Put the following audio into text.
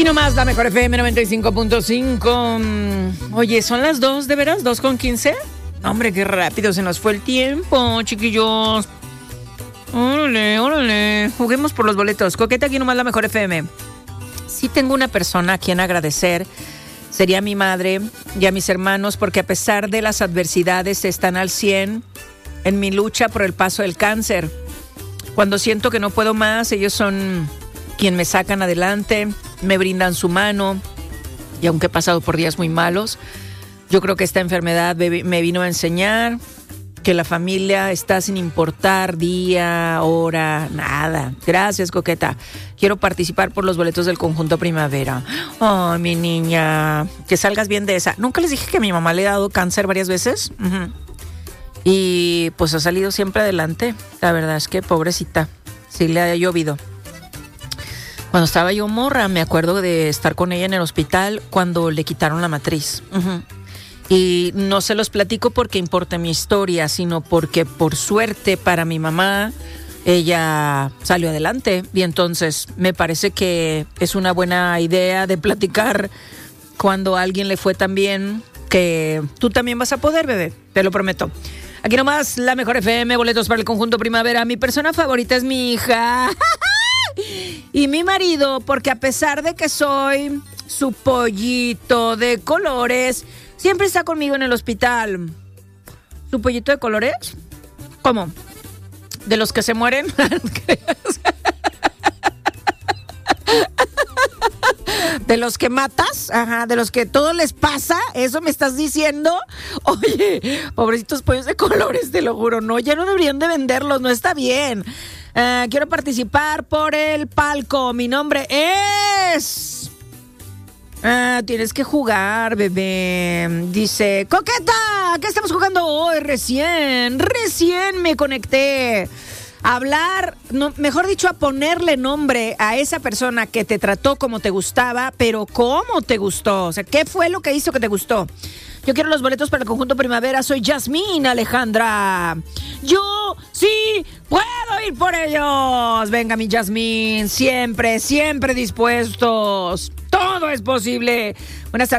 Y nomás la mejor FM 95.5. Oye, ¿son las 2 de veras? ¿2:15? Hombre, qué rápido se nos fue el tiempo, chiquillos. Órale. Juguemos por los boletos. Coqueta, aquí nomás la mejor FM. Sí tengo una persona a quien agradecer. Sería a mi madre y a mis hermanos, porque a pesar de las adversidades están al 100 en mi lucha por el paso del cáncer. Cuando siento que no puedo más, ellos son quien me sacan adelante, me brindan su mano. Y aunque he pasado por días muy malos, yo creo que esta enfermedad me vino a enseñar que la familia está sin importar día, hora, nada. Gracias, Coqueta. Quiero participar por los boletos del Conjunto Primavera. Ay, mi niña, que salgas bien de esa. ¿Nunca les dije que a mi mamá le ha dado cáncer varias veces? Y pues ha salido siempre adelante. La verdad es que pobrecita, sí le ha llovido. Cuando estaba yo morra, me acuerdo de estar con ella en el hospital cuando le quitaron la matriz. Y no se los platico porque importa mi historia, sino porque por suerte para mi mamá, ella salió adelante. Y entonces me parece que es una buena idea de platicar cuando a alguien le fue tan bien, que tú también vas a poder, bebé, te lo prometo. Aquí nomás la mejor FM, boletos para el Conjunto Primavera. Mi persona favorita es mi hija y mi marido, porque a pesar de que soy su pollito de colores, siempre está conmigo en el hospital. ¿Su pollito de colores? ¿Cómo? ¿De los que se mueren? ¿De los que matas? Ajá, ¿de los que todo les pasa? ¿Eso me estás diciendo? Oye, pobrecitos pollos de colores, te lo juro, no, ya no deberían de venderlos, no está bien. Quiero participar por el palco. Mi nombre es... tienes que jugar, bebé. Dice, Coqueta, ¿qué estamos jugando hoy? Recién me conecté. Hablar, no, mejor dicho, a ponerle nombre a esa persona que te trató como te gustaba, pero ¿cómo te gustó? O sea, ¿qué fue lo que hizo que te gustó? Yo quiero los boletos para el Conjunto Primavera. Soy Yasmín Alejandra. Yo sí puedo ir por ellos. Venga, mi Yasmín, siempre dispuestos. Todo es posible. Buenas tardes.